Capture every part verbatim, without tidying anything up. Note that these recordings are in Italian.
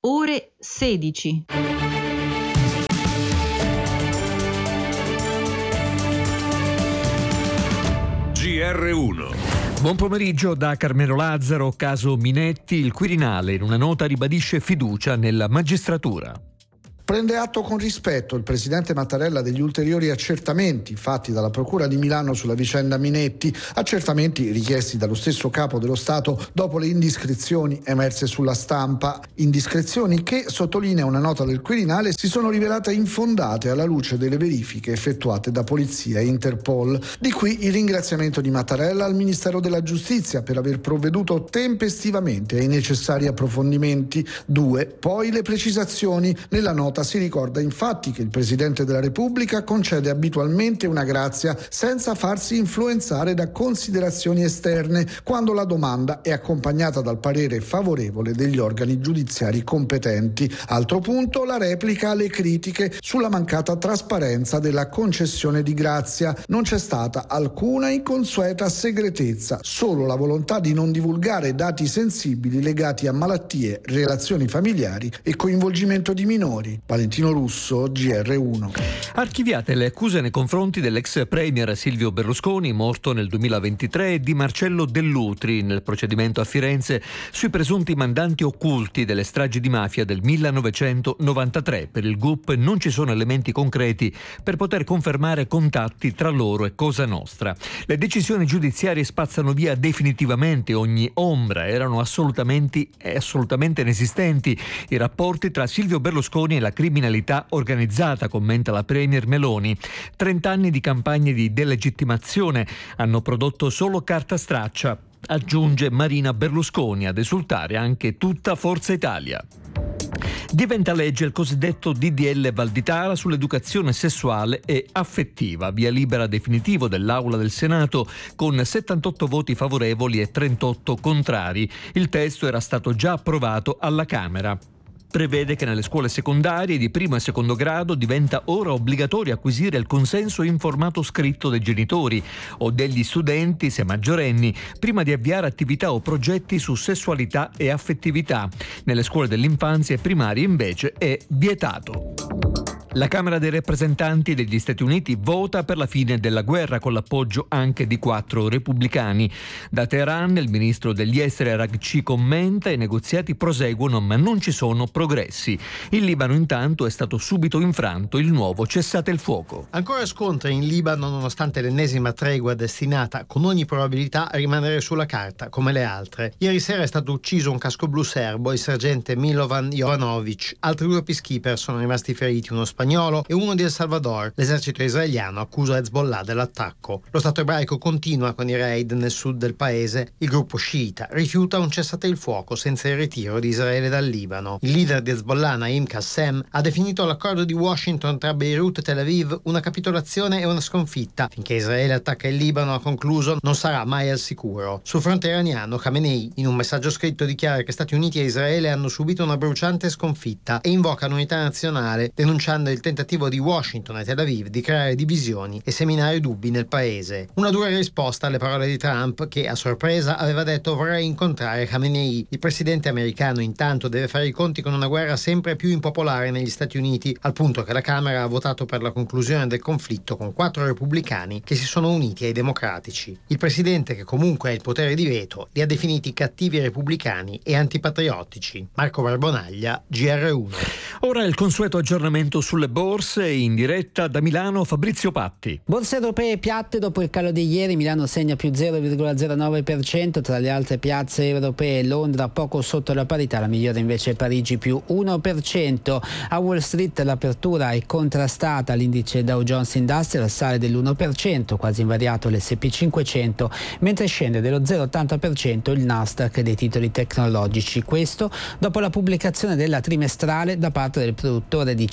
ore sedici. G R uno. Buon pomeriggio da Carmelo Lazzaro. Caso Minetti, il Quirinale in una nota ribadisce fiducia nella magistratura. Prende atto con rispetto il presidente Mattarella degli ulteriori accertamenti fatti dalla Procura di Milano sulla vicenda Minetti, accertamenti richiesti dallo stesso capo dello Stato dopo le indiscrezioni emerse sulla stampa, indiscrezioni che, sottolinea una nota del Quirinale, si sono rivelate infondate alla luce delle verifiche effettuate da Polizia e Interpol. Di qui il ringraziamento di Mattarella al Ministero della Giustizia per aver provveduto tempestivamente ai necessari approfondimenti. Due, poi le precisazioni. Nella nota si ricorda infatti che il Presidente della Repubblica concede abitualmente una grazia senza farsi influenzare da considerazioni esterne quando la domanda è accompagnata dal parere favorevole degli organi giudiziari competenti. Altro punto, la replica alle critiche sulla mancata trasparenza della concessione di grazia. Non c'è stata alcuna inconsueta segretezza, solo la volontà di non divulgare dati sensibili legati a malattie, relazioni familiari e coinvolgimento di minori. Valentino Russo, G R uno. Archiviate le accuse nei confronti dell'ex premier Silvio Berlusconi, morto nel duemilaventitré, e di Marcello Dell'Utri nel procedimento a Firenze sui presunti mandanti occulti delle stragi di mafia del millenovecentonovantatré. Per il G U P non ci sono elementi concreti per poter confermare contatti tra loro e Cosa Nostra. Le decisioni giudiziarie spazzano via definitivamente ogni ombra, erano assolutamente, assolutamente inesistenti i rapporti tra Silvio Berlusconi e la criminalità organizzata, commenta la premier Meloni. Trent'anni di campagne di delegittimazione hanno prodotto solo carta straccia, aggiunge Marina Berlusconi, ad esultare anche tutta Forza Italia. Diventa legge il cosiddetto D D L Valditara sull'educazione sessuale e affettiva. Via libera definitivo dell'Aula del Senato con settantotto voti favorevoli e trentotto contrari. Il testo era stato già approvato alla Camera. Prevede che nelle scuole secondarie di primo e secondo grado diventa ora obbligatorio acquisire il consenso informato scritto dei genitori o degli studenti, se maggiorenni, prima di avviare attività o progetti su sessualità e affettività. Nelle scuole dell'infanzia e primarie invece è vietato. La Camera dei rappresentanti degli Stati Uniti vota per la fine della guerra con l'appoggio anche di quattro repubblicani. Da Teheran il ministro degli esteri Araghchi commenta: i negoziati proseguono ma non ci sono progressi. Il Libano intanto è stato subito infranto il nuovo cessate il fuoco. Ancora scontri in Libano nonostante l'ennesima tregua destinata con ogni probabilità a rimanere sulla carta come le altre. Ieri sera è stato ucciso un casco blu serbo, il sergente Milovan Jovanovic. Altri due peacekeeper sono rimasti feriti, uno spagnolo e uno di El Salvador. L'esercito israeliano accusa Hezbollah dell'attacco. Lo Stato ebraico continua con i raid nel sud del paese. Il gruppo sciita rifiuta un cessate il fuoco senza il ritiro di Israele dal Libano. Il leader di Hezbollah, Naim Qassem, ha definito l'accordo di Washington tra Beirut e Tel Aviv una capitolazione e una sconfitta. Finché Israele attacca il Libano, ha concluso, non sarà mai al sicuro. Sul fronte iraniano, Khamenei, in un messaggio scritto, dichiara che Stati Uniti e Israele hanno subito una bruciante sconfitta e invoca l'unità nazionale, denunciando il tentativo di Washington e Tel Aviv di creare divisioni e seminare dubbi nel paese. Una dura risposta alle parole di Trump, che a sorpresa aveva detto: vorrei incontrare Khamenei. Il presidente americano intanto deve fare i conti con una guerra sempre più impopolare negli Stati Uniti, al punto che la Camera ha votato per la conclusione del conflitto con quattro repubblicani che si sono uniti ai democratici. Il presidente, che comunque ha il potere di veto, li ha definiti cattivi repubblicani e antipatriottici. Marco Barbonaglia, G R uno. Ora il consueto aggiornamento sulle borse, in diretta da Milano Fabrizio Patti. Borse europee piatte dopo il calo di ieri. Milano segna più zero virgola zero nove per cento, tra le altre piazze europee Londra poco sotto la parità, la migliore invece è Parigi più uno per cento. A Wall Street l'apertura è contrastata, l'indice Dow Jones Industrial sale dell'uno per cento, quasi invariato l'esse e pi cinquecento, mentre scende dello zero virgola ottanta per cento il Nasdaq dei titoli tecnologici. Questo dopo la pubblicazione della trimestrale da parte del produttore di chip Broadcom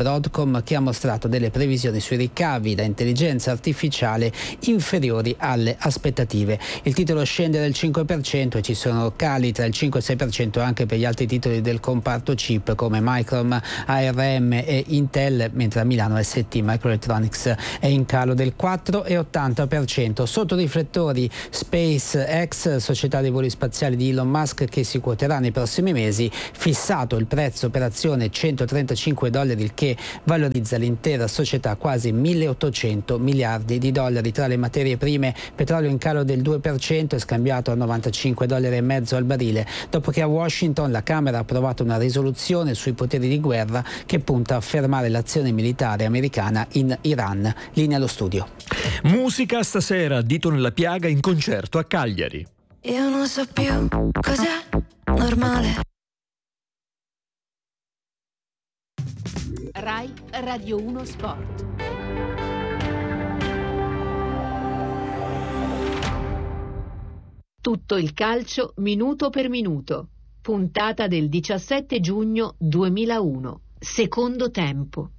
Broadcom, che ha mostrato delle previsioni sui ricavi da intelligenza artificiale inferiori alle aspettative. Il titolo scende del cinque per cento e ci sono cali tra il cinque e il sei per cento anche per gli altri titoli del comparto chip come Micron, A R M e Intel, mentre a Milano S T Microelectronics è in calo del quattro virgola ottanta per cento. Sotto riflettori SpaceX, società dei voli spaziali di Elon Musk, che si quoterà nei prossimi mesi, fissato il prezzo per azione centotrentacinque dollari, il che valorizza l'intera società quasi milleottocento miliardi di dollari. Tra le materie prime, petrolio in calo del due per cento e scambiato a novantacinque dollari e mezzo al barile, dopo che a Washington la Camera ha approvato una risoluzione sui poteri di guerra che punta a fermare l'azione militare americana in Iran. Linea allo studio. Musica stasera, Dito nella piaga in concerto a Cagliari. Io non so più cos'è normale. Rai Radio uno Sport. Tutto il calcio minuto per minuto. Puntata del diciassette giugno duemilauno. Secondo tempo.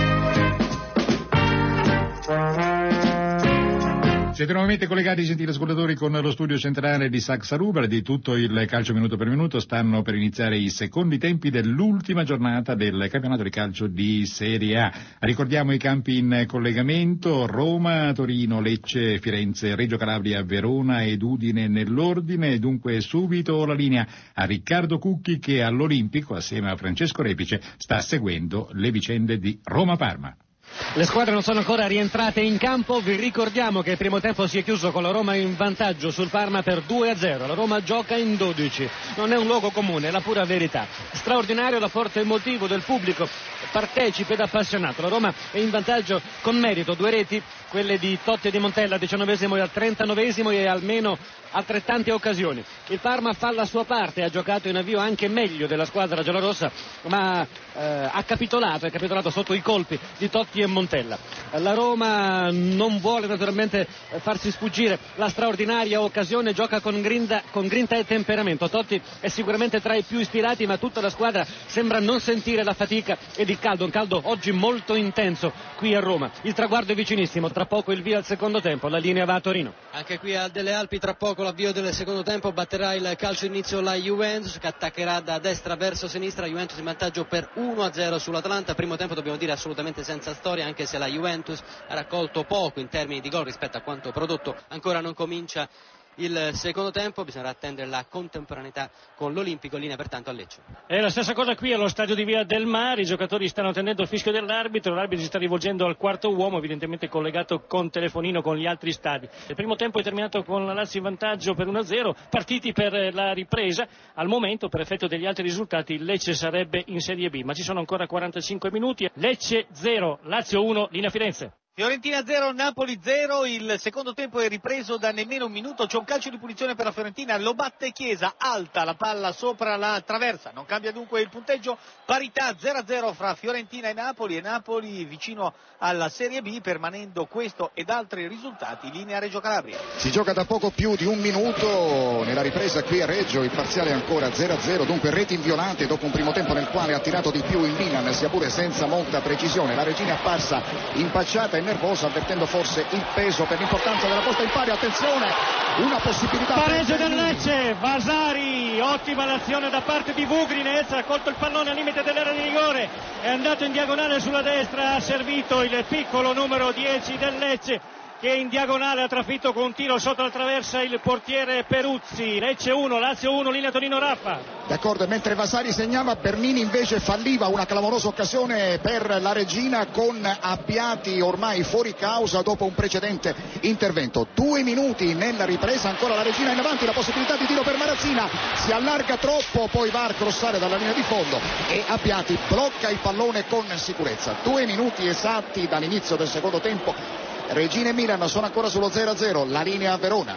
Siete nuovamente collegati, gentili ascoltatori, con lo studio centrale di Saxa Rubra. Di tutto il calcio minuto per minuto stanno per iniziare i secondi tempi dell'ultima giornata del campionato di calcio di Serie A. Ricordiamo i campi in collegamento: Roma, Torino, Lecce, Firenze, Reggio Calabria, Verona ed Udine nell'ordine. Dunque subito la linea a Riccardo Cucchi, che all'Olimpico, assieme a Francesco Repice, sta seguendo le vicende di Roma-Parma. Le squadre non sono ancora rientrate in campo. Vi ricordiamo che il primo tempo si è chiuso con la Roma in vantaggio sul Parma per due a zero. La Roma gioca in dodici. Non è un luogo comune, è la pura verità. Straordinario l'apporto emotivo del pubblico, partecipe ed appassionato. La Roma è in vantaggio con merito, due reti, quelle di Totti e di Montella al diciannovesimo e al trentanovesimo, e almeno altrettante occasioni. Il Parma fa la sua parte, ha giocato in avvio anche meglio della squadra giallorossa, ma eh, ha capitolato, è capitolato sotto i colpi di Totti e Montella. La Roma non vuole naturalmente farsi sfuggire la straordinaria occasione, gioca con grinta, con grinta e temperamento. Totti è sicuramente tra i più ispirati, ma tutta la squadra sembra non sentire la fatica ed il caldo, un caldo oggi molto intenso qui a Roma. Il traguardo è vicinissimo, tra poco il via al secondo tempo, la linea va a Torino. Anche qui a Delle Alpi tra poco l'avvio del secondo tempo, batterà il calcio inizio la Juventus, che attaccherà da destra verso sinistra. Juventus in vantaggio per uno a zero sull'Atalanta. Primo tempo dobbiamo dire assolutamente senza storia, anche se la Juventus ha raccolto poco in termini di gol rispetto a quanto prodotto. Ancora non comincia il secondo tempo, bisognerà attendere la contemporaneità con l'Olimpico, linea pertanto a Lecce. È la stessa cosa qui allo stadio di Via del Mare, i giocatori stanno attendendo il fischio dell'arbitro, l'arbitro si sta rivolgendo al quarto uomo, evidentemente collegato con telefonino con gli altri stadi. Il primo tempo è terminato con la Lazio in vantaggio per uno a zero, partiti per la ripresa. Al momento, per effetto degli altri risultati, il Lecce sarebbe in Serie B, ma ci sono ancora quarantacinque minuti. Lecce zero, Lazio uno, linea Firenze. Fiorentina zero, Napoli zero, il secondo tempo è ripreso da nemmeno un minuto, c'è un calcio di punizione per la Fiorentina, lo batte Chiesa, alta la palla sopra la traversa, non cambia dunque il punteggio, parità zero a zero fra Fiorentina e Napoli, e Napoli vicino alla Serie B, permanendo questo ed altri risultati, linea Reggio Calabria. Si gioca da poco più di un minuto nella ripresa qui a Reggio, il parziale è ancora zero a zero, dunque reti inviolate dopo un primo tempo nel quale ha tirato di più il Milan, sia pure senza molta precisione. La Regina è apparsa impacciata e nervosa, avvertendo forse il peso per l'importanza della posta in pari. Attenzione, una possibilità. Pareggio del Lecce, Vasari, ottima l'azione da parte di Vugrinez, ha colto il pallone al limite dell'area di rigore, è andato in diagonale sulla destra, ha servito il piccolo numero dieci del Lecce, che in diagonale ha trafitto con un tiro sotto la traversa il portiere Peruzzi. Lecce uno, Lazio uno, linea Torino Raffa. D'accordo, e mentre Vasari segnava, Bernini invece falliva una clamorosa occasione per la Regina, con Abbiati ormai fuori causa dopo un precedente intervento. Due minuti nella ripresa, ancora la Regina in avanti, la possibilità di tiro per Marazzina, si allarga troppo, poi va a crossare dalla linea di fondo e Abbiati blocca il pallone con sicurezza. Due minuti esatti dall'inizio del secondo tempo. Regina e Milan sono ancora sullo zero a zero, la linea a Verona.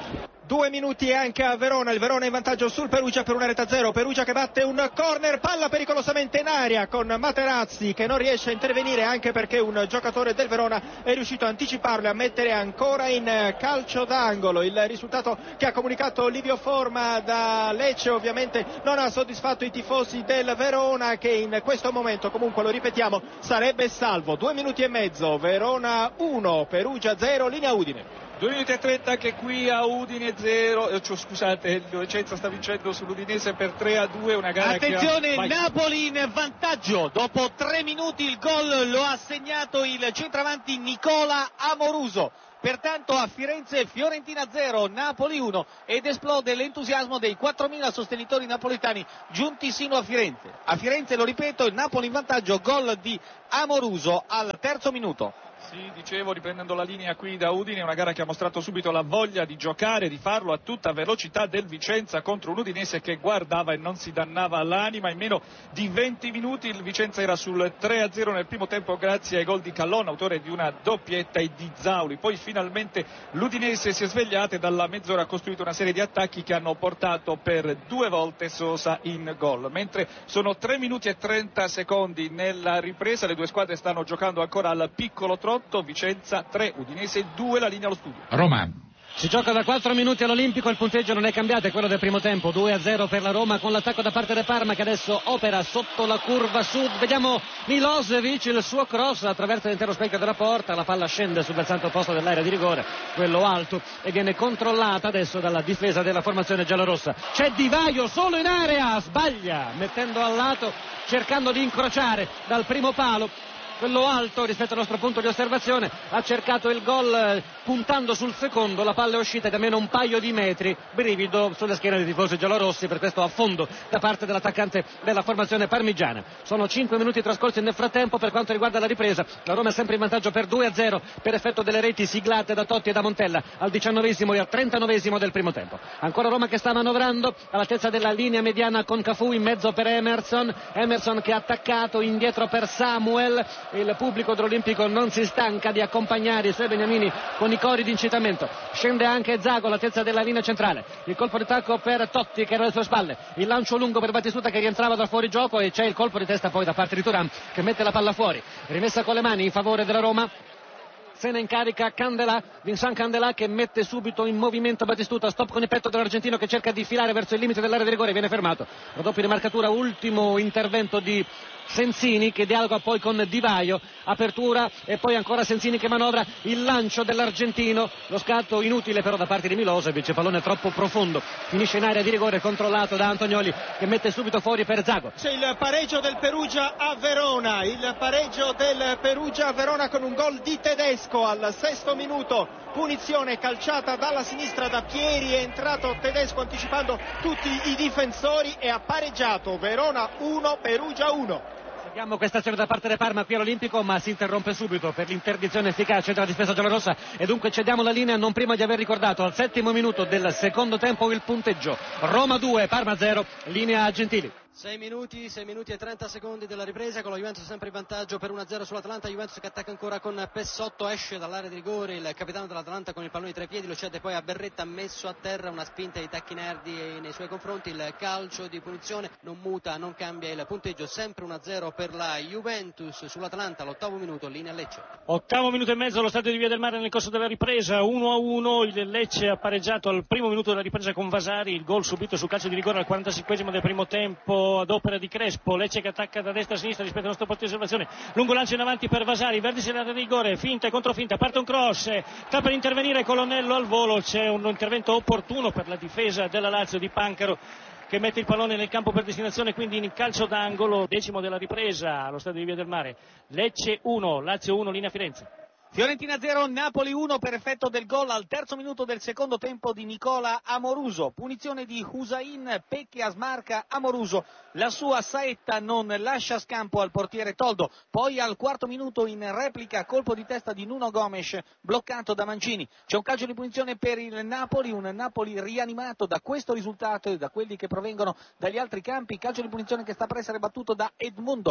Due minuti anche a Verona, il Verona in vantaggio sul Perugia per una rete a zero, Perugia che batte un corner, palla pericolosamente in aria con Materazzi che non riesce a intervenire anche perché un giocatore del Verona è riuscito a anticiparlo e a mettere ancora in calcio d'angolo. Il risultato che ha comunicato Livio Forma da Lecce ovviamente non ha soddisfatto i tifosi del Verona, che in questo momento, comunque lo ripetiamo, sarebbe salvo. Due minuti e mezzo, Verona uno, Perugia zero, linea Udine. due minuti e trenta anche qui a Udine zero, eh, cioè, scusate, il Vicenza sta vincendo sull'Udinese per tre a due, una gara attenzione, che ha... Napoli in vantaggio, dopo tre minuti il gol lo ha segnato il centravanti Nicola Amoruso. Pertanto a Firenze Fiorentina zero, Napoli uno, ed esplode l'entusiasmo dei quattromila sostenitori napolitani giunti sino a Firenze. A Firenze, lo ripeto, il Napoli in vantaggio, gol di Amoruso al terzo minuto. Sì, dicevo, riprendendo la linea qui da Udine, una gara che ha mostrato subito la voglia di giocare, di farlo a tutta velocità del Vicenza contro un Udinese che guardava e non si dannava all'anima. In meno di venti minuti il Vicenza era sul tre a zero nel primo tempo grazie ai gol di Callon, autore di una doppietta, e di Zauli. Poi finalmente l'Udinese si è svegliata e dalla mezz'ora ha costruito una serie di attacchi che hanno portato per due volte Sosa in gol. Mentre sono tre minuti e trenta secondi nella ripresa, le due squadre stanno giocando ancora al piccolo trotto. Vicenza tre, Udinese due, la linea allo studio. Roma. Si gioca da quattro minuti all'Olimpico, il punteggio non è cambiato, è quello del primo tempo, due a zero per la Roma, con l'attacco da parte del Parma che adesso opera sotto la curva sud. Vediamo Milosevic, il suo cross attraverso l'intero specchio della porta, la palla scende sul versante opposto dell'area di rigore, quello alto, e viene controllata adesso dalla difesa della formazione giallorossa. C'è Di Vaio solo in area, sbaglia, mettendo al lato, cercando di incrociare dal primo palo. Quello alto rispetto al nostro punto di osservazione, ha cercato il gol eh, puntando sul secondo, la palla è uscita da meno un paio di metri, brivido sulla schiena dei tifosi giallorossi per questo affondo da parte dell'attaccante della formazione parmigiana. Sono cinque minuti trascorsi nel frattempo. Per quanto riguarda la ripresa, la Roma è sempre in vantaggio per due a zero per effetto delle reti siglate da Totti e da Montella al diciannovesimo e al trentanovesimo del primo tempo. Ancora Roma che sta manovrando all'altezza della linea mediana con Cafu, in mezzo per Emerson, Emerson che ha attaccato, indietro per Samuel. Il pubblico dell'Olimpico non si stanca di accompagnare i suoi beniamini con i cori di incitamento. Scende anche Zago all'altezza della linea centrale, il colpo di tacco per Totti che era alle sue spalle, il lancio lungo per Batistuta che rientrava da fuori gioco, e c'è il colpo di testa poi da parte di Thuram che mette la palla fuori, rimessa con le mani in favore della Roma. Se ne incarica Candelà, Vincent Candelà che mette subito in movimento Batistuta, stop con il petto dell'argentino che cerca di filare verso il limite dell'area di rigore, viene fermato. Raddoppio di marcatura, ultimo intervento di Sensini che dialoga poi con Di Vaio, apertura e poi ancora Sensini che manovra il lancio dell'argentino, lo scatto inutile però da parte di Milosevic, il pallone troppo profondo, finisce in area di rigore controllato da Antonioli che mette subito fuori per Zago. C'è il pareggio del Perugia a Verona, il pareggio del Perugia a Verona con un gol di Tedesco al sesto minuto, punizione calciata dalla sinistra da Pieri, è entrato Tedesco anticipando tutti i difensori e ha pareggiato. Verona uno, Perugia uno. Abbiamo questa azione da parte del Parma qui all'Olimpico, ma si interrompe subito per l'interdizione efficace della difesa giallorossa, e dunque cediamo la linea non prima di aver ricordato al settimo minuto del secondo tempo il punteggio. Roma due, Parma zero, linea Gentili. sei minuti, sei minuti e trenta secondi della ripresa, con la Juventus sempre in vantaggio per uno a zero sull'Atalanta. Juventus che attacca ancora con Pessotto, esce dall'area di rigore il capitano dell'Atalanta con il pallone tra i piedi, lo cede poi a Berretta, messo a terra, una spinta di Tacchinardi nei suoi confronti, il calcio di punizione non muta, non cambia il punteggio, sempre uno a zero per la Juventus sull'Atalanta all'ottavo minuto, linea Lecce. Ottavo minuto e mezzo allo stadio di Via del Mare nel corso della ripresa, uno a uno, il Lecce ha pareggiato al primo minuto della ripresa con Vasari, il gol subito sul calcio di rigore al quarantacinquesimo del primo tempo ad opera di Crespo. Lecce che attacca da destra a sinistra rispetto al nostro posto di osservazione, lungo lancio in avanti per Vasari, vertice dell'area di rigore, finta e controfinta, parte un cross, sta per intervenire Colonnello al volo, c'è un intervento opportuno per la difesa della Lazio di Pancaro che mette il pallone nel campo per destinazione, quindi in calcio d'angolo. Decimo della ripresa allo stadio di Via del Mare, Lecce uno, Lazio uno, linea Firenze. Fiorentina zero, Napoli uno per effetto del gol al terzo minuto del secondo tempo di Nicola Amoruso. Punizione di Hussein, Pecchia smarca Amoruso, la sua saetta non lascia scampo al portiere Toldo. Poi al quarto minuto in replica colpo di testa di Nuno Gomes bloccato da Mancini. C'è un calcio di punizione per il Napoli, un Napoli rianimato da questo risultato e da quelli che provengono dagli altri campi. Calcio di punizione che sta per essere battuto da Edmundo.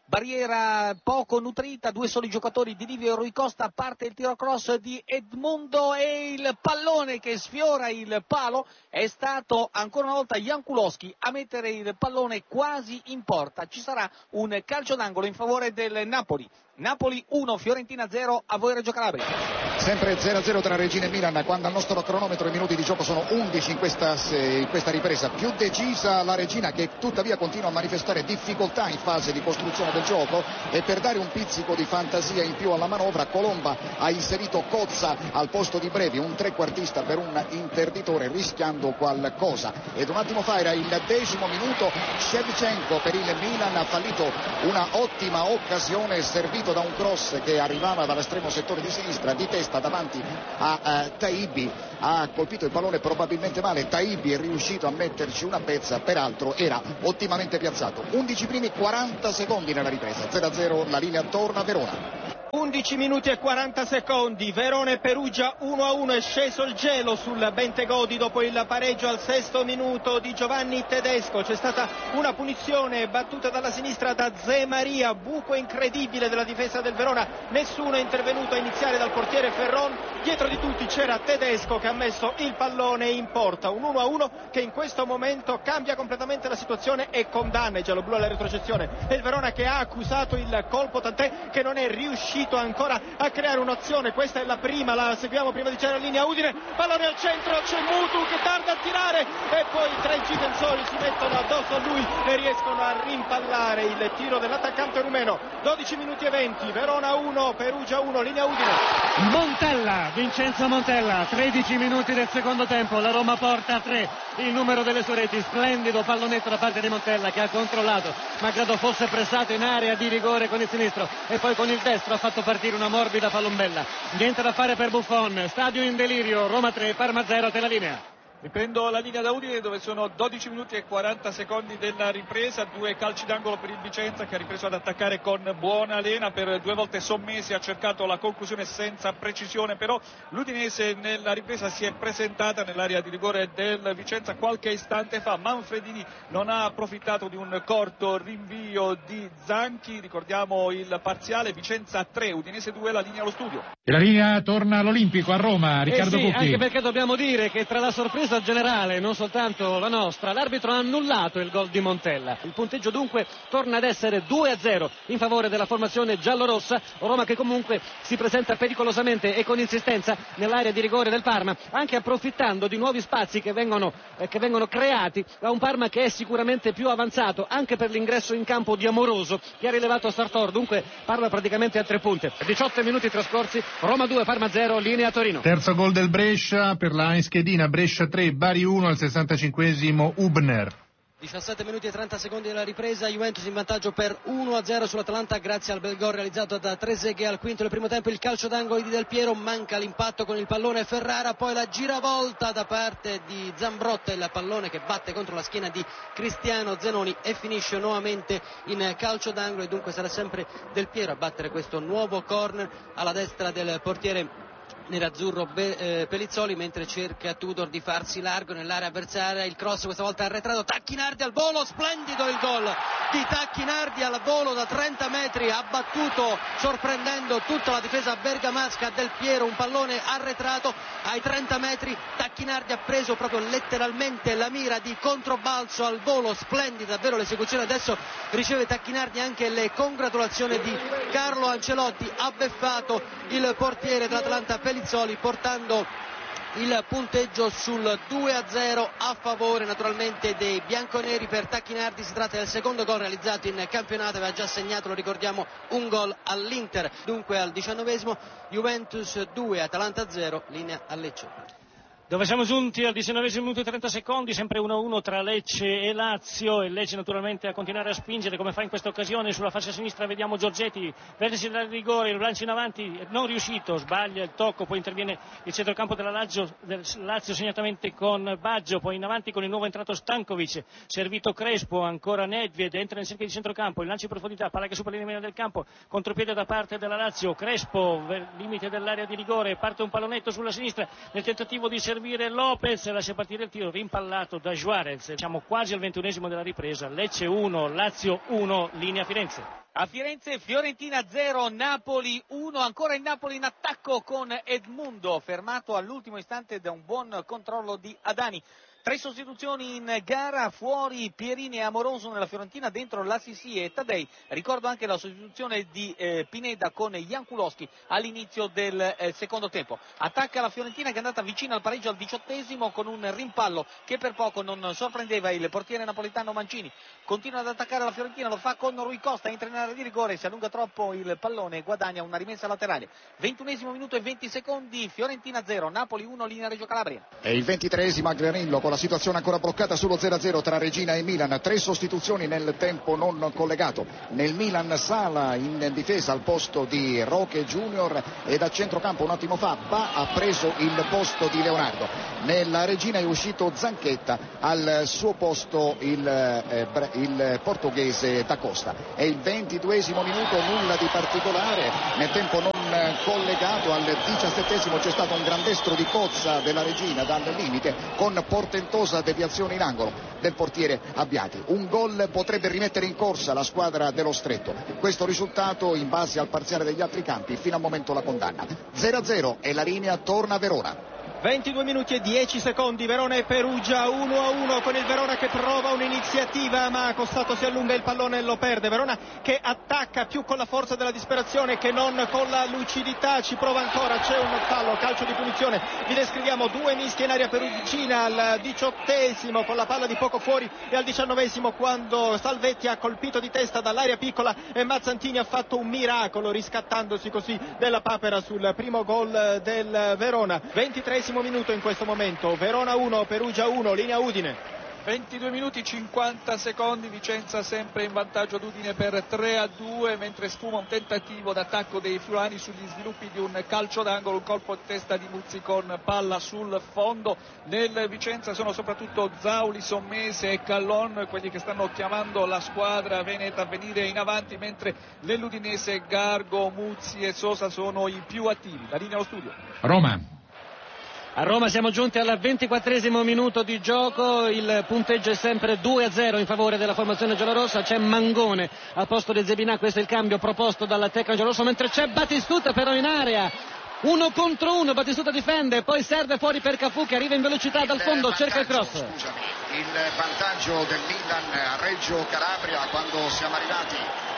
barriera poco nutrita, due soli giocatori di Livio e Rui Costa, parte il tiro cross di Edmundo e il pallone che sfiora il palo, è stato ancora una volta Jankulowski a mettere il pallone quasi in porta. Ci sarà un calcio d'angolo in favore del Napoli. Napoli uno, Fiorentina zero, a voi Reggio Calabria. Sempre zero a zero tra Regina e Milan, quando al nostro cronometro i minuti di gioco sono undici in questa, in questa ripresa. Più decisa la Regina, che tuttavia continua a manifestare difficoltà in fase di costruzione del gioco, e per dare un pizzico di fantasia in più alla manovra, Colomba ha inserito Cozza al posto di Brevi, un trequartista per un interditore, rischiando qualcosa. Ed un attimo fa era il decimo minuto, Shevchenko per il Milan ha fallito una ottima occasione, servita da un cross che arrivava dall'estremo settore di sinistra, di testa davanti a uh, Taibi, ha colpito il pallone probabilmente male. Taibi è riuscito a metterci una pezza, peraltro era ottimamente piazzato. undici primi quaranta secondi nella ripresa, zero a zero, la linea torna a Verona. undici minuti e quaranta secondi, Verona e Perugia uno a uno, è sceso il gelo sul Bentegodi dopo il pareggio al sesto minuto di Giovanni Tedesco. C'è stata una punizione battuta dalla sinistra da Zé Maria, buco incredibile della difesa del Verona, nessuno è intervenuto a iniziare dal portiere Ferron, dietro di tutti c'era Tedesco che ha messo il pallone in porta. Un uno a uno che in questo momento cambia completamente la situazione e condanna i gialloblu alla retrocessione. È il Verona che ha accusato il colpo, tant'è che non è riuscito ancora a creare un'azione. Questa è la prima, la seguiamo prima di c'è la linea Udine, pallone al centro, c'è Mutu che tarda a tirare e poi tre difensori si mettono addosso a lui e riescono a rimpallare il tiro dell'attaccante rumeno. dodici minuti e venti, Verona uno, Perugia uno, linea Udine. Montella, Vincenzo Montella, tredici minuti del secondo tempo, la Roma porta a tre il numero delle sue reti, splendido pallonetto da parte di Montella che ha controllato, ma credo fosse pressato in area di rigore con il sinistro e poi con il destro ha fatto partire una morbida palombella. Niente da fare per Buffon, stadio in delirio, Roma tre, Parma zero, te la linea. Riprendo la linea da Udine dove sono dodici minuti e quaranta secondi della ripresa, due calci d'angolo per il Vicenza che ha ripreso ad attaccare con buona lena, per due volte sommesi ha cercato la conclusione senza precisione, però l'Udinese nella ripresa si è presentata nell'area di rigore del Vicenza qualche istante fa. Manfredini non ha approfittato di un corto rinvio di Zanchi, ricordiamo il parziale, Vicenza tre, Udinese due, la linea allo studio. E la linea torna all'Olimpico a Roma, Riccardo eh sì, Cucchi. Anche perché dobbiamo dire che tra la sorpresa generale, non soltanto la nostra, l'arbitro ha annullato il gol di Montella. Il punteggio dunque torna ad essere due a zero in favore della formazione giallorossa. Roma che comunque si presenta pericolosamente e con insistenza nell'area di rigore del Parma, anche approfittando di nuovi spazi che vengono, eh, che vengono creati da un Parma che è sicuramente più avanzato anche per l'ingresso in campo di Amoroso che ha rilevato Sartor. Dunque Parma praticamente a tre punte. diciotto minuti trascorsi, Roma due, Parma zero, linea Torino. Terzo gol del Brescia per la Schedina, Brescia tre, Bari uno al sessantacinquesimo, Hubner. diciassette minuti e trenta secondi della ripresa, Juventus in vantaggio per uno a zero sull'Atalanta grazie al bel gol realizzato da Trezeguet al quinto del primo tempo. Il calcio d'angolo di Del Piero, manca l'impatto con il pallone Ferrara, poi la giravolta da parte di Zambrotta, il pallone che batte contro la schiena di Cristiano Zenoni e finisce nuovamente in calcio d'angolo, e dunque sarà sempre Del Piero a battere questo nuovo corner alla destra del portiere nerazzurro Be- eh, Pelizzoli, mentre cerca Tudor di farsi largo nell'area avversaria. Il cross questa volta arretrato, Tacchinardi al volo, splendido il gol di Tacchinardi al volo da trenta metri, ha battuto sorprendendo tutta la difesa bergamasca Del Piero, un pallone arretrato ai trenta metri. Tacchinardi ha preso proprio letteralmente la mira di controbalzo al volo, splendida davvero l'esecuzione. Adesso riceve Tacchinardi anche le congratulazioni di Carlo Ancelotti, ha beffato il portiere dell'Atalanta Pelizzoli, portando il punteggio sul due a zero a favore naturalmente dei bianconeri. Per Tacchinardi si tratta del secondo gol realizzato in campionato, aveva già segnato, lo ricordiamo, un gol all'Inter. Dunque al diciannovesimo Juventus due, Atalanta zero, linea a Lecce. Dove siamo giunti al diciannovesimo minuto e trenta secondi, sempre uno a uno tra Lecce e Lazio, e Lecce naturalmente a continuare a spingere come fa in questa occasione. Sulla fascia sinistra vediamo Giorgetti, vertice dal rigore, il lancio in avanti non riuscito, sbaglia il tocco, poi interviene il centrocampo della Lazio, del Lazio segnatamente con Baggio, poi in avanti con il nuovo entrato Stankovic, servito Crespo, ancora Nedved, entra nel cerchio di centrocampo, il lancio in profondità, palla che supera l'interno del campo, contropiede da parte della Lazio, Crespo, limite dell'area di rigore, parte un pallonetto sulla sinistra nel tentativo di servire Lopez, lascia partire il tiro, rimpallato da Juarez. Siamo quasi al ventunesimo della ripresa, Lecce uno, Lazio uno, linea Firenze. A Firenze Fiorentina zero, Napoli uno, ancora il Napoli in attacco con Edmundo, fermato all'ultimo istante da un buon controllo di Adani. Tre sostituzioni in gara, fuori Pierini e Amoroso nella Fiorentina, dentro Lassisi e Taddei. Ricordo anche la sostituzione di eh, Pineda con Jankulowski all'inizio del eh, secondo tempo. Attacca la Fiorentina che è andata vicino al pareggio al diciottesimo con un rimpallo che per poco non sorprendeva il portiere napolitano Mancini. Continua ad attaccare la Fiorentina, lo fa con Rui Costa, entra in area di rigore, si allunga troppo il pallone e guadagna una rimessa laterale. ventunesimo minuto e venti secondi, Fiorentina zero, Napoli uno, linea Reggio Calabria. È il ventitreesimo a Granillo con la situazione ancora bloccata sullo zero a zero tra Regina e Milan. Tre sostituzioni nel tempo non collegato. Nel Milan Sala in difesa al posto di Roque Junior e da centrocampo un attimo fa Ba ha preso il posto di Leonardo. Nella Regina è uscito Zanchetta, al suo posto il, eh, il portoghese Da Costa. È il ventiduesimo minuto, nulla di particolare nel tempo non collegato. Al diciassettesimo c'è stato un gran destro di Cozza della Regina dal limite con portentosa deviazione in angolo del portiere Abbiati. Un gol potrebbe rimettere in corsa la squadra dello Stretto. Questo risultato in base al parziale degli altri campi fino al momento la condanna. zero a zero e la linea torna a Verona. ventidue minuti e dieci secondi, Verona e Perugia uno a uno, con il Verona che prova un'iniziativa ma Costato si allunga, il pallone e lo perde. Verona che attacca più con la forza della disperazione che non con la lucidità, ci prova ancora, c'è un fallo, calcio di punizione. Vi descriviamo due mischi in area perugina al diciottesimo con la palla di poco fuori e al diciannovesimo quando Salvetti ha colpito di testa dall'area piccola e Mazzantini ha fatto un miracolo riscattandosi così della papera sul primo gol del Verona. ventitreesimo minuto in questo momento, Verona uno, Perugia uno, linea Udine. ventidue minuti cinquanta secondi, Vicenza sempre in vantaggio ad Udine per tre a due, mentre sfuma un tentativo d'attacco dei friulani sugli sviluppi di un calcio d'angolo, un colpo di testa di Muzzi con palla sul fondo. Nel Vicenza sono soprattutto Zauli, Sommese e Callon quelli che stanno chiamando la squadra veneta a venire in avanti, mentre nell'Udinese Gargo, Muzzi e Sosa sono i più attivi. La linea allo studio. Roma. A Roma siamo giunti al ventiquattresimo minuto di gioco, il punteggio è sempre due a zero in favore della formazione giallorossa, c'è Mangone al posto di Zebinà, questo è il cambio proposto dalla tecnica giallorossa, mentre c'è Batistuta però in area. Uno contro uno, Batistuta difende, poi serve fuori per Cafu che arriva in velocità dal fondo, cerca il cross. Scusami, il vantaggio del Milan a Reggio Calabria quando siamo arrivati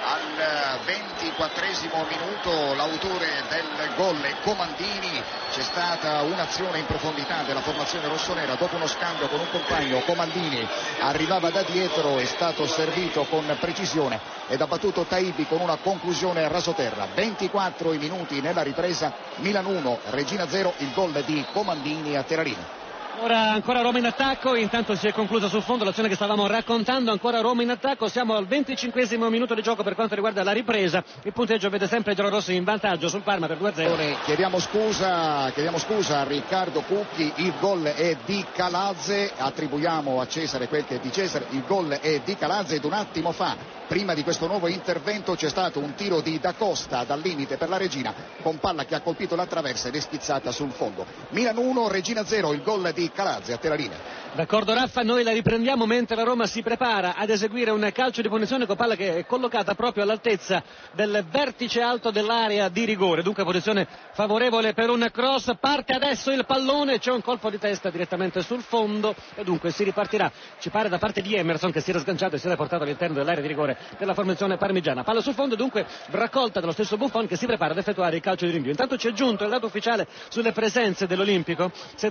al ventiquattresimo minuto, l'autore del gol è Comandini. C'è stata un'azione in profondità della formazione rossonera dopo uno scambio con un compagno. Comandini arrivava da dietro, è stato servito con precisione ed ha battuto Taibi con una conclusione a rasoterra. ventiquattro i minuti nella ripresa, Milan uno, Regina zero, il gol di Comandini a Terrarino. Ora ancora Roma in attacco, intanto si è conclusa sul fondo l'azione che stavamo raccontando, ancora Roma in attacco, siamo al venticinquesimo minuto di gioco per quanto riguarda la ripresa, il punteggio vede sempre i giallorossi in vantaggio sul Parma per due a zero. Chiediamo scusa, chiediamo scusa a Riccardo Cucchi, il gol è di Calazze, attribuiamo a Cesare quel che è di Cesare, il gol è di Calazze ed un attimo fa, prima di questo nuovo intervento, c'è stato un tiro di Da Costa dal limite per la Regina con palla che ha colpito la traversa ed è schizzata sul fondo. Milan uno, Regina zero, il gol di Calazze a te la linea. D'accordo Raffa, noi la riprendiamo mentre la Roma si prepara ad eseguire un calcio di punizione con palla che è collocata proprio all'altezza del vertice alto dell'area di rigore, dunque posizione favorevole per un cross. Parte adesso il pallone, c'è un colpo di testa direttamente sul fondo e dunque si ripartirà, ci pare da parte di Emerson che si era sganciato e si era portato all'interno dell'area di rigore della formazione parmigiana. Palla sul fondo, dunque raccolta dallo stesso Buffon che si prepara ad effettuare il calcio di rinvio. Intanto ci è giunto il dato ufficiale sulle presenze dell'Olimpico,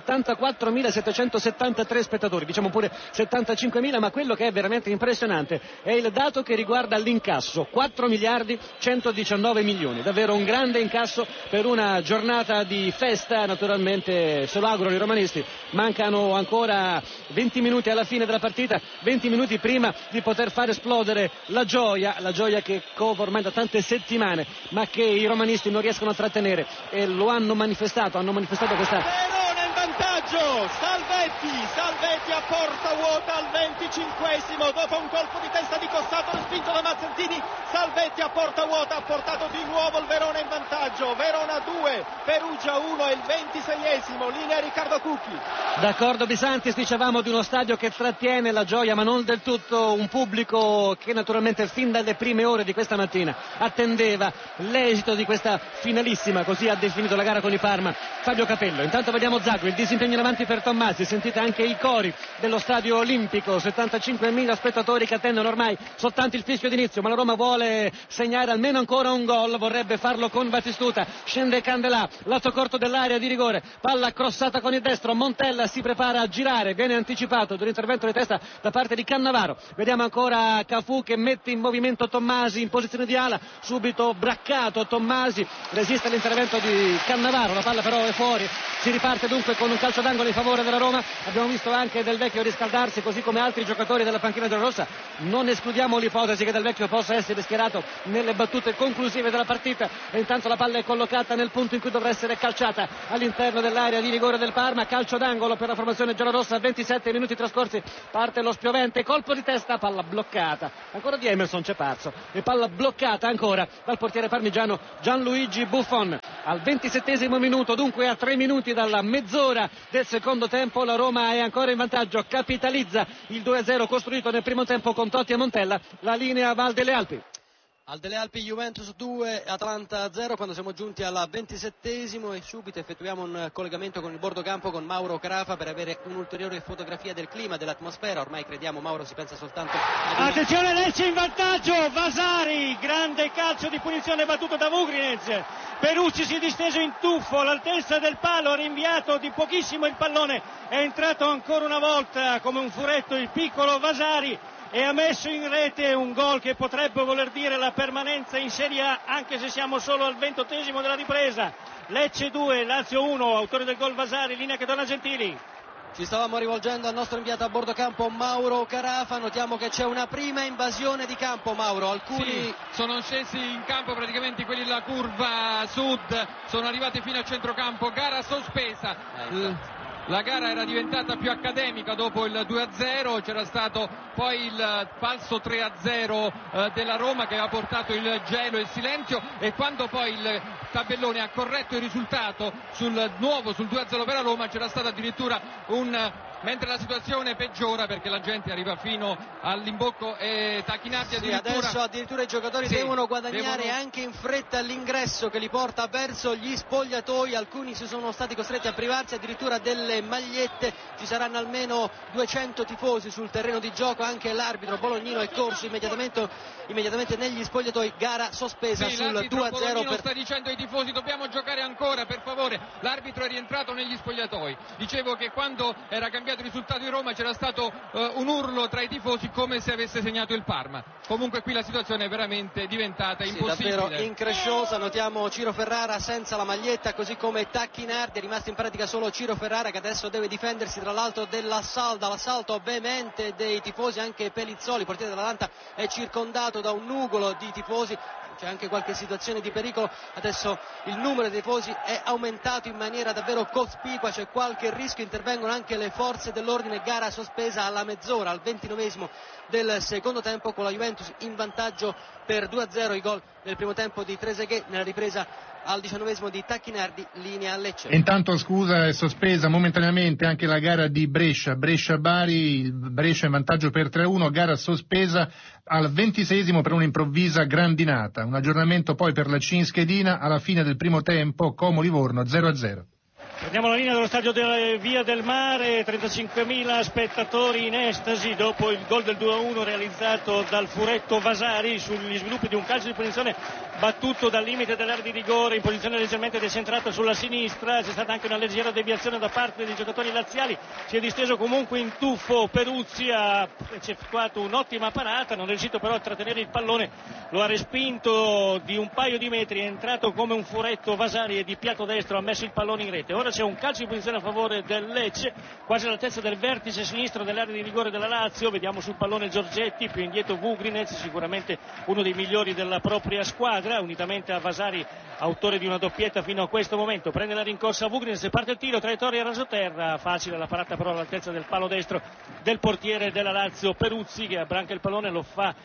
settantaquattromilasettecentosettantatré spettatori, diciamo pure settantacinquemila, ma quello che è veramente impressionante è il dato che riguarda l'incasso, quattro miliardi centodiciannove milioni, davvero un grande incasso per una giornata di festa. Naturalmente se lo augurano i romanisti, mancano ancora venti minuti alla fine della partita, venti minuti prima di poter far esplodere la gioia, la gioia che cova ormai da tante settimane ma che i romanisti non riescono a trattenere e lo hanno manifestato, hanno manifestato questa... Verona in vantaggio, Salvetti, Salvetti a porta vuota al venticinquesimo dopo un colpo di testa di Costato respinto da Mazzantini. Salvetti a porta vuota, ha portato di nuovo il Verona in vantaggio. Verona due, Perugia uno, è il ventiseiesimo, linea Riccardo Cucchi. D'accordo Bisantis, dicevamo di uno stadio che trattiene la gioia ma non del tutto, un pubblico che naturalmente fin dalle prime ore di questa mattina attendeva l'esito di questa finalissima, così ha definito la gara con i Parma Fabio Capello. Intanto vediamo Zago, il disimpegno in avanti per Tommasi, sentite anche i cori dello stadio olimpico, settantacinquemila spettatori che attendono ormai soltanto il fischio d'inizio, ma la Roma vuole segnare almeno ancora un gol, vorrebbe farlo con Batistuta, scende Candelà, lato corto dell'area di rigore, palla crossata con il destro, Montella si prepara a girare, viene anticipato dall'intervento di testa da parte di Cannavaro, vediamo ancora Cafu che mette in movimento Tommasi in posizione di ala, subito braccato Tommasi, resiste all'intervento di Cannavaro, la palla però è fuori, si riparte dunque con un calcio d'angolo in favore della Roma. Abbiamo visto anche Del Vecchio riscaldarsi così come altri giocatori della panchina giallorossa, non escludiamo l'ipotesi che Del Vecchio possa essere schierato nelle battute conclusive della partita, e intanto la palla è collocata nel punto in cui dovrà essere calciata all'interno dell'area di rigore del Parma, calcio d'angolo per la formazione giallorossa, ventisette minuti trascorsi, parte lo spiovente colpo di testa, palla bloccata ancora di Emerson c'è Parzo e palla bloccata ancora dal portiere parmigiano Gianluigi Buffon. Al ventisettesimo minuto, dunque a tre minuti dalla mezz'ora del secondo tempo, la Roma è ancora in vantaggio, capitalizza il due a zero costruito nel primo tempo con Totti e Montella, la linea Val delle Alpi. Al delle Alpi Juventus due, Atalanta zero, quando siamo giunti al ventisettesimo e subito effettuiamo un collegamento con il bordo campo con Mauro Carafa per avere un'ulteriore fotografia del clima, dell'atmosfera. Ormai crediamo, Mauro, si pensa soltanto ad... Attenzione, Lecce in vantaggio, Vasari, grande calcio di punizione battuto da Vugrinez, Peruzzi si è disteso in tuffo all'altezza del palo, ha rinviato di pochissimo il pallone, è entrato ancora una volta come un furetto il piccolo Vasari e ha messo in rete un gol che potrebbe voler dire la permanenza in Serie A, anche se siamo solo al ventottesimo della ripresa. Lecce due, Lazio uno, autore del gol Vasari, linea che dona Gentili. Ci stavamo rivolgendo al nostro inviato a bordo campo Mauro Carafa, notiamo che c'è una prima invasione di campo, Mauro, alcuni... Sì, sono scesi in campo praticamente quelli della curva sud, sono arrivati fino a centrocampo, gara sospesa. Eh, La gara era diventata più accademica dopo il due a zero, c'era stato poi il falso tre a zero eh, della Roma che aveva portato il gelo e il silenzio, e quando poi il tabellone ha corretto il risultato sul nuovo, sul due a zero per la Roma, c'era stato addirittura un... mentre la situazione peggiora perché la gente arriva fino all'imbocco e Tacchinardi addirittura... Sì, adesso addirittura i giocatori sì, devono guadagnare devono... anche in fretta l'ingresso che li porta verso gli spogliatoi, alcuni si sono stati costretti a privarsi addirittura delle magliette, ci saranno almeno duecento tifosi sul terreno di gioco, anche l'arbitro bolognino è corso immediatamente, immediatamente negli spogliatoi, gara sospesa sì, sul due a zero. Per... sta dicendo ai tifosi dobbiamo giocare ancora, per favore, l'arbitro è rientrato negli spogliatoi, dicevo che quando era cambiato il risultato di Roma c'era stato uh, un urlo tra i tifosi come se avesse segnato il Parma. Comunque qui la situazione è veramente diventata impossibile. Sì, davvero incresciosa, notiamo Ciro Ferrara senza la maglietta, così come Tacchinardi, è rimasto in pratica solo Ciro Ferrara che adesso deve difendersi tra l'altro dell'assalto, l'assalto veemente dei tifosi, anche Pelizzoli, portiere dell'Atalanta, è circondato da un nugolo di tifosi. C'è anche qualche situazione di pericolo, adesso il numero dei tifosi è aumentato in maniera davvero cospicua, c'è qualche rischio, intervengono anche le forze dell'ordine, gara sospesa alla mezz'ora, al ventinovesimo del secondo tempo, con la Juventus in vantaggio per due a zero, i gol nel primo tempo di Trezeguet, nella ripresa al diciannovesimo di Tacchinardi, linea a Lecce. Intanto scusa, è sospesa momentaneamente anche la gara di Brescia, Brescia-Bari, il Brescia in vantaggio per tre a uno, gara sospesa al ventiseiesimo per un'improvvisa grandinata, un aggiornamento poi per la Cinschedina alla fine del primo tempo, Como-Livorno zero a zero. Prendiamo la linea dello stadio della Via del Mare, trentacinquemila spettatori in estasi dopo il gol del due a uno realizzato dal furetto Vasari sugli sviluppi di un calcio di punizione battuto dal limite dell'area di rigore in posizione leggermente decentrata sulla sinistra. C'è stata anche una leggera deviazione da parte dei giocatori laziali, si è disteso comunque in tuffo Peruzzi, ha effettuato un'ottima parata, non è riuscito però a trattenere il pallone, lo ha respinto di un paio di metri, è entrato come un furetto Vasari e di piatto destro ha messo il pallone in rete. Ora c'è un calcio di punizione a favore del Lecce, quasi all'altezza del vertice sinistro dell'area di rigore della Lazio. Vediamo sul pallone Giorgetti, più indietro Vugrinez, sicuramente uno dei migliori della propria squadra, unitamente a Vasari, autore di una doppietta fino a questo momento. Prende la rincorsa Vugrinez, parte il tiro, traiettoria rasoterra, facile la parata però all'altezza del palo destro del portiere della Lazio Peruzzi, che abbranca il pallone, lo fa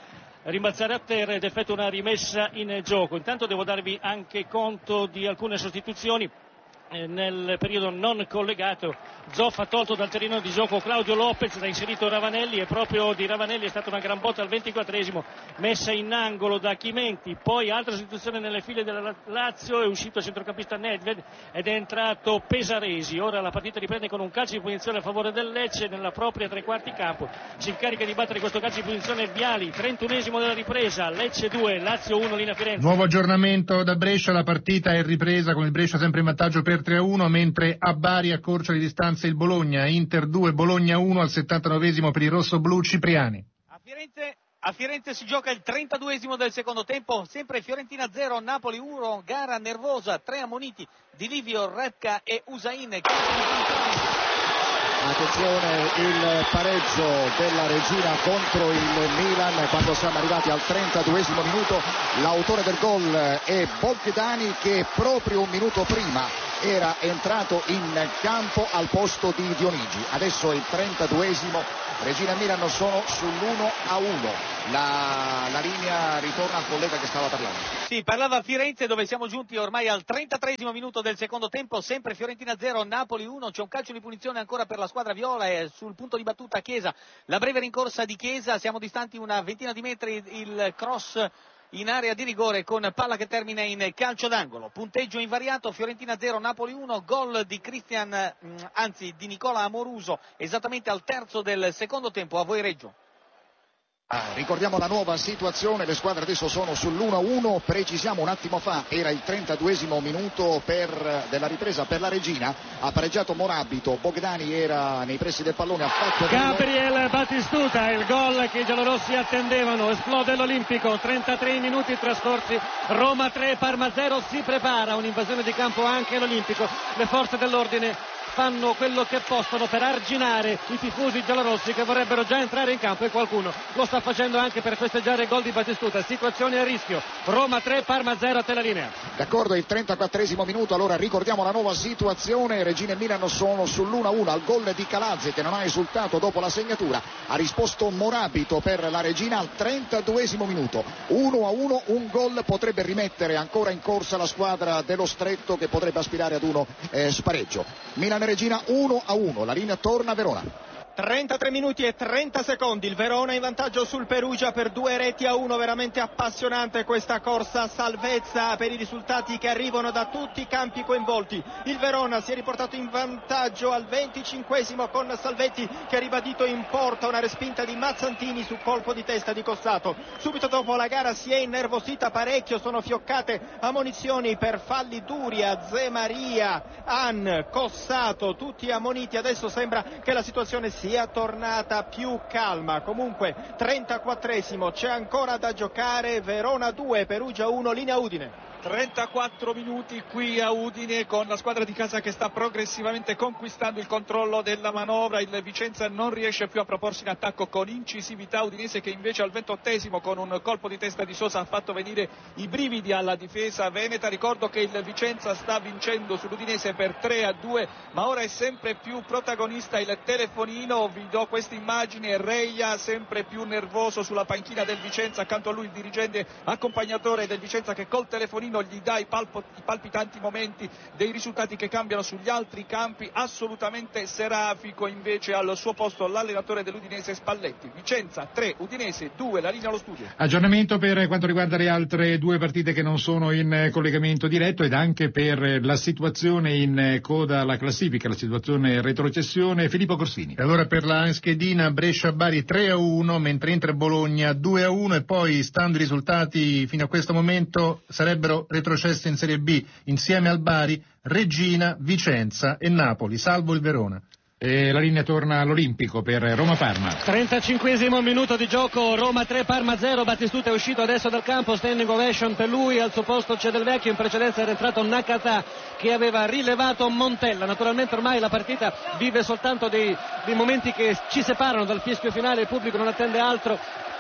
rimbalzare a terra ed effettua una rimessa in gioco. Intanto devo darvi anche conto di alcune sostituzioni. Nel periodo non collegato Zoff ha tolto dal terreno di gioco Claudio Lopez, ha inserito Ravanelli e proprio di Ravanelli è stata una gran botta al ventiquattresimo, messa in angolo da Chimenti. Poi altra sostituzione nelle file della Lazio, è uscito il centrocampista Nedved ed è entrato Pesaresi. Ora la partita riprende con un calcio di punizione a favore del Lecce nella propria tre quarti campo. Si incarica di battere questo calcio di punizione Viali, trentunesimo della ripresa, Lecce due, Lazio uno, linea Firenze. Nuovo aggiornamento da Brescia, la partita è ripresa con il Brescia sempre in vantaggio per tre a uno, mentre a Bari accorcia di distanza il Bologna. Inter due, Bologna uno al settantanovesimo per i rossoblu. Cipriani. A Firenze, a Firenze si gioca il trentaduesimo del secondo tempo, sempre Fiorentina zero, Napoli uno, gara nervosa, tre ammoniti di Livio, Repka e Usain. Attenzione, il pareggio della Regina contro il Milan quando siamo arrivati al trentaduesimo minuto. L'autore del gol è Bogdani, che proprio un minuto prima era entrato in campo al posto di Dionigi. Adesso è il trentaduesimo, Regina e Milan sono sull'uno a uno. La, la linea ritorna al collega che stava parlando. Sì, parlava a Firenze, dove siamo giunti ormai al trentatreesimo minuto del secondo tempo, sempre Fiorentina zero, Napoli uno, c'è un calcio di punizione ancora per la squadra viola e sul punto di battuta Chiesa, la breve rincorsa di Chiesa, siamo distanti una ventina di metri, il cross in area di rigore con palla che termina in calcio d'angolo. Punteggio invariato, Fiorentina zero, Napoli uno, gol di Cristian, anzi di Nicola Amoruso, esattamente al terzo del secondo tempo. A voi Reggio. Ah, ricordiamo la nuova situazione, le squadre adesso sono sull'uno a uno, precisiamo un attimo fa era il trentaduesimo minuto per, della ripresa per la Regina, ha pareggiato Morabito, Bogdani era nei pressi del pallone, ha fatto Gabriel Battistuta, il gol che i giallorossi attendevano, esplode l'Olimpico, trentatré minuti trascorsi, Roma tre, Parma zero, si prepara un'invasione di campo anche l'Olimpico, le forze dell'ordine fanno quello che possono per arginare i tifosi giallorossi che vorrebbero già entrare in campo e qualcuno lo sta facendo anche per festeggiare il gol di Battistuta. Situazione a rischio, Roma tre, Parma zero, a te la linea. D'accordo, il trentaquattresimo minuto, allora ricordiamo la nuova situazione, Regina e Milan sono sull'uno a uno, al gol di Calazzi che non ha esultato dopo la segnatura, ha risposto Morabito per la Regina al trentaduesimo minuto, uno a uno, un gol potrebbe rimettere ancora in corsa la squadra dello Stretto che potrebbe aspirare ad uno eh, spareggio. Milan Regina uno a uno, la linea torna a Verona. trentatré minuti e trenta secondi, il Verona in vantaggio sul Perugia per due reti a uno, veramente appassionante questa corsa, salvezza per i risultati che arrivano da tutti i campi coinvolti. Il Verona si è riportato in vantaggio al venticinquesimo con Salvetti che ha ribadito in porta una respinta di Mazzantini su colpo di testa di Cossato. Subito dopo la gara si è innervosita parecchio, sono fioccate ammonizioni per falli duri a Ze Maria, An, Cossato, tutti ammoniti. Adesso sembra che la situazione sia sia tornata più calma. Comunque trentaquattresimo, c'è ancora da giocare, Verona due, Perugia uno, linea Udine. trentaquattro minuti qui a Udine con la squadra di casa che sta progressivamente conquistando il controllo della manovra. Il Vicenza non riesce più a proporsi in attacco con incisività, Udinese che invece al ventottesimo con un colpo di testa di Sosa ha fatto venire i brividi alla difesa veneta. Ricordo che il Vicenza sta vincendo sull'Udinese per tre a due, ma ora è sempre più protagonista il telefonino. Vi do queste immagini, Reia sempre più nervoso sulla panchina del Vicenza, accanto a lui il dirigente accompagnatore del Vicenza che col telefonino gli dà i, palpo, i palpitanti momenti dei risultati che cambiano sugli altri campi. Assolutamente serafico invece al suo posto l'allenatore dell'Udinese Spalletti. Vicenza tre, Udinese due, la linea allo studio. Aggiornamento per quanto riguarda le altre due partite che non sono in collegamento diretto ed anche per la situazione in coda alla classifica, la situazione retrocessione. Filippo Corsini. E allora per la schedina Brescia-Bari tre a uno, mentre entra Bologna due a uno e poi, stando i risultati fino a questo momento, sarebbero retrocesse in Serie B insieme al Bari, Regina, Vicenza e Napoli, salvo il Verona. E la linea torna all'Olimpico per Roma-Parma. trentacinquesimo minuto di gioco, Roma tre, Parma zero, Battistuta è uscito adesso dal campo, standing ovation per lui, al suo posto c'è Del Vecchio, in precedenza era entrato Nakata che aveva rilevato Montella. Naturalmente ormai la partita vive soltanto dei, dei momenti che ci separano dal fischio finale, il pubblico non attende altro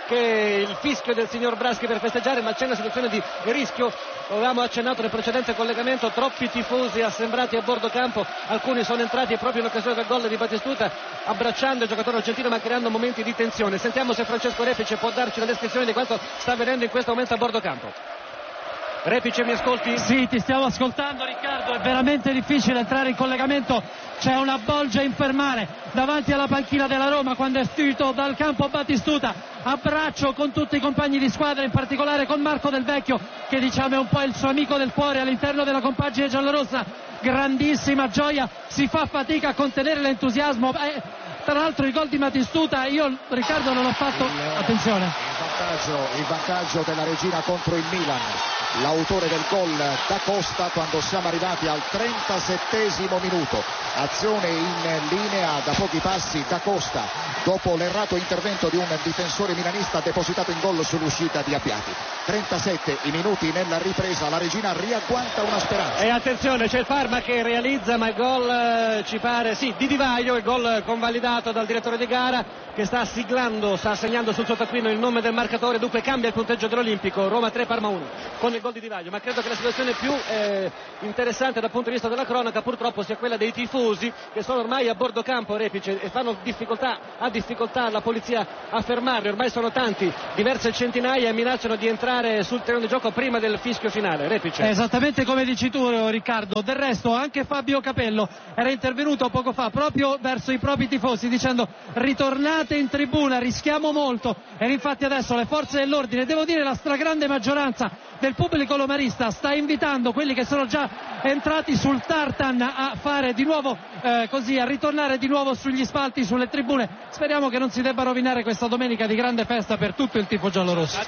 che il fischio del signor Braschi per festeggiare, ma c'è una situazione di rischio. Avevamo accennato nel precedente collegamento, troppi tifosi assembrati a bordo campo, alcuni sono entrati proprio in occasione del gol di Batistuta abbracciando il giocatore argentino ma creando momenti di tensione. Sentiamo se Francesco Repice può darci una descrizione di quanto sta avvenendo in questo momento a bordo campo. Repice, mi ascolti? Sì, ti stiamo ascoltando, Riccardo, è veramente difficile entrare in collegamento, c'è una bolgia infernale davanti alla panchina della Roma quando è uscito dal campo Batistuta, abbraccio con tutti i compagni di squadra, in particolare con Marco Del Vecchio che diciamo è un po' il suo amico del cuore all'interno della compagine giallorossa, grandissima gioia, si fa fatica a contenere l'entusiasmo. Eh, tra l'altro il gol di Batistuta, io Riccardo non ho fatto attenzione, il vantaggio, il vantaggio della Regina contro il Milan, l'autore del gol Da Costa quando siamo arrivati al trentasettesimo minuto, azione in linea da pochi passi. Da Costa dopo l'errato intervento di un difensore milanista ha depositato in gol sull'uscita di Abbiati. trentasette i minuti nella ripresa, la Regina riagguanta una speranza. E attenzione, c'è il Parma che realizza, ma il gol eh, ci pare sì di Di Vaio, il gol convalidato dal direttore di gara che sta siglando, sta segnando sul suo taccuino il nome del marcatore, dunque cambia il punteggio dell'Olimpico, Roma tre Parma uno con il gol di Di Vaio. Ma credo che la situazione più eh, interessante dal punto di vista della cronaca purtroppo sia quella dei tifosi che sono ormai a bordo campo, Repice, e fanno difficoltà, ha difficoltà la polizia a fermarli, ormai sono tanti, diverse centinaia, e minacciano di entrare sul terreno di gioco prima del fischio finale. Repice. È esattamente come dici tu, Riccardo, del resto anche Fabio Capello era intervenuto poco fa proprio verso i propri tifosi dicendo ritornate in tribuna, rischiamo molto, e infatti adesso le forze dell'ordine, devo dire la stragrande maggioranza del pubblico lomarista sta invitando quelli che sono già entrati sul tartan a fare di nuovo eh, così, a ritornare di nuovo sugli spalti, sulle tribune. Speriamo che non si debba rovinare questa domenica di grande festa per tutto il tifo giallorosso.